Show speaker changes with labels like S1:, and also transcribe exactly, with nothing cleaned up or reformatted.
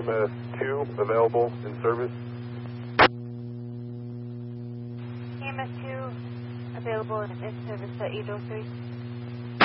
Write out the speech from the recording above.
S1: M S two available in service.
S2: E M S two available in service at eight oh three.